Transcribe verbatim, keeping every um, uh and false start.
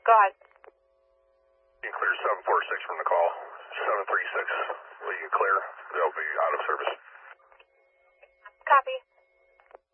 Go ahead. You can clear seven four six from the call. seven three six, will you clear? They'll be out of service.